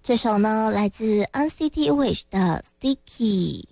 这首呢来自 NCT Wish 的 Sticky。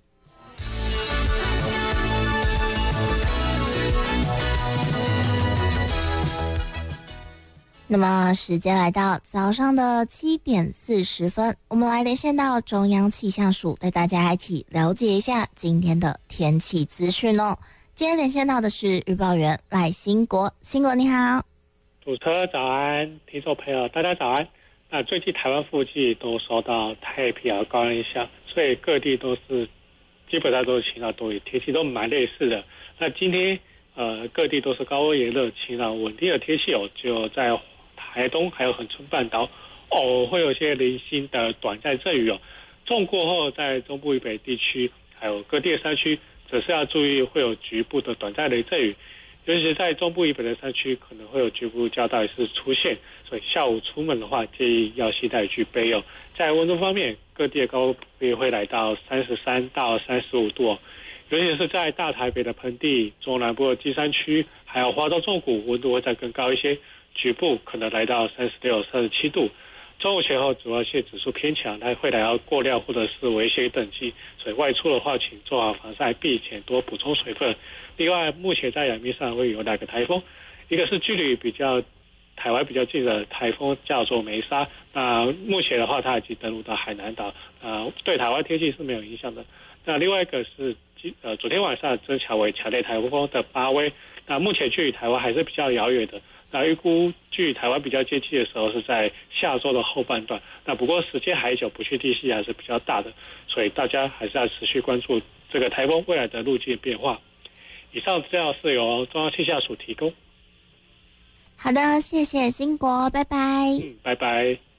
那么时间来到早上的7点40分，我们来连线到中央气象署，带大家一起了解一下今天的天气资讯哦。今天连线到的是预报员赖兴国，兴国你好。 主持人早安，听众朋友大家早安。那最近台湾附近都受到太平洋高压影响，所以各地都是基本上都是晴朗多云，天气都蛮类似的。那今天各地都是高温炎热、晴朗稳定的天气哦，就在台东还有恒春半岛偶尔会有一些零星的短暂阵雨哦。中午过后，在中部以北地区还有各地的山区，则是要注意会有局部的短暂雷阵雨，尤其是在中部以北的山区可能会有局部较大雨势出现，所以下午出门的话建议要携带雨具备用。在温度方面，各地的高温也会来到33到35度哦，尤其是在大台北的盆地、中南部的金山区还有花东纵谷，温度会再更高一些，局部可能来到36、37度。中午前后紫外线指数偏强，它会来到过量或者是危险等级，所以外出的话请做好防晒，并且多补充水分。另外，目前在海面上会有2个台风，一个是距离台湾比较近的台风叫做梅沙，那目前的话它已经登陆到海南岛，对台湾天气是没有影响的。那另外一个是昨天晚上增强为强烈台风的巴威，那目前距离台湾还是比较遥远的。那预估距台湾比较接近的时候是在下周的后半段，那不过时间还久，不确定性还是比较大的，所以大家还是要持续关注这个台风未来的路径变化。以上资料是由中央气象署提供。 好的，谢谢兴国，拜拜。 拜拜。